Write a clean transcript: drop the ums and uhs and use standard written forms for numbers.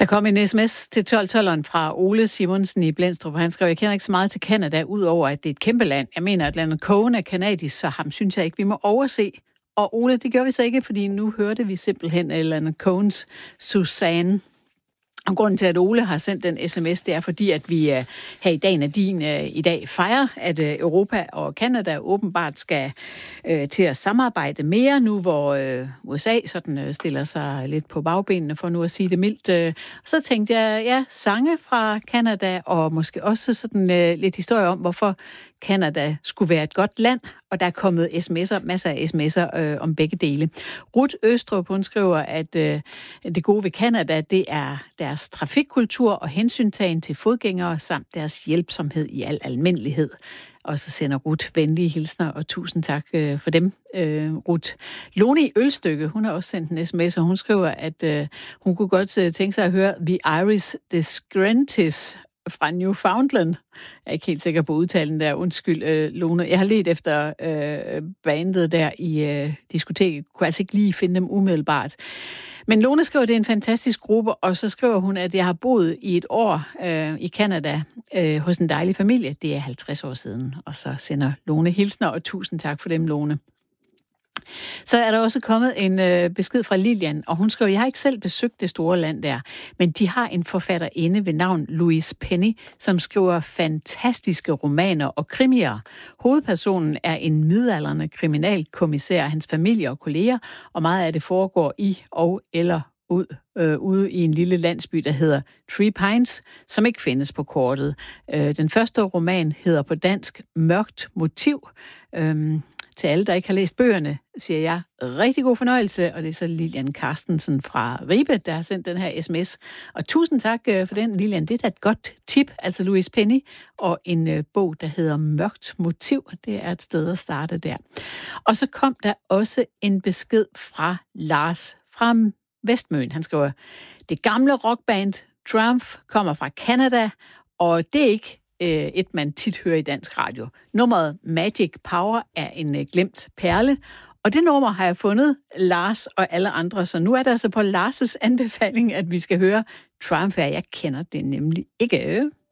Der kom en sms til 1212'eren fra Ole Simonsen i Blendstrup, og han skrev, jeg kender ikke så meget til Canada, udover at det er et kæmpe land. Jeg mener, at Leonard Cohen er kanadisk, så ham synes jeg ikke, vi må overse. Og Ole, det gør vi så ikke, fordi nu hørte vi simpelthen Leonard Cohens Suzanne. Og grunden til, at Ole har sendt den sms, det er fordi, at vi her i dagen af din i dag fejrer, at Europa og Canada åbenbart skal til at samarbejde mere nu, hvor USA sådan stiller sig lidt på bagbenene, for nu at sige det mildt. Så tænkte jeg, ja, sange fra Canada, og måske også sådan lidt historie om, hvorfor Canada skulle være et godt land, og der er kommet masser af sms'er om begge dele. Ruth Østrup, hun skriver, at det gode ved Canada, det er deres trafikkultur og hensyntagen til fodgængere, samt deres hjælpsomhed i al almindelighed. Og så sender Ruth venlige hilsner, og tusind tak for dem, Ruth. Lone Ølstykke, hun har også sendt en sms, og hun skriver, at hun kunne godt tænke sig at høre The Irish Discrepancies fra Newfoundland. Jeg er ikke helt sikker på udtalen der. Undskyld, Lone. Jeg har let efter bandet der i diskoteket. Kunne altså ikke lige finde dem umiddelbart. Men Lone skriver, at det er en fantastisk gruppe, og så skriver hun, at jeg har boet i et år i Canada hos en dejlig familie. Det er 50 år siden. Og så sender Lone hilsner, og tusind tak for dem, Lone. Så er der også kommet en besked fra Lilian, og hun skriver, jeg har ikke selv besøgt det store land der, men de har en forfatterinde ved navn Louise Penny, som skriver fantastiske romaner og krimier. Hovedpersonen er en midaldrende kriminalkommissær, hans familie og kolleger, og meget af det foregår i og eller ude i en lille landsby, der hedder Three Pines, som ikke findes på kortet. Den første roman hedder på dansk Mørkt Motiv. Til alle, der ikke har læst bøgerne, siger jeg rigtig god fornøjelse, og det er så Lilian Carstensen fra Ribe, der har sendt den her sms. Og tusind tak for den, Lilian. Det er da et godt tip, altså Louise Penny, og en bog, der hedder Mørkt Motiv. Det er et sted at starte der. Og så kom der også en besked fra Lars fra Vestmøen. Han skriver, det gamle rockband Triumph kommer fra Canada, og det er ikke et, man tit hører i dansk radio. Nummeret Magic Power er en glemt perle, og det nummer har jeg fundet, Lars og alle andre, så nu er det altså på Lars' anbefaling, at vi skal høre Triumph. Jeg kender det nemlig ikke.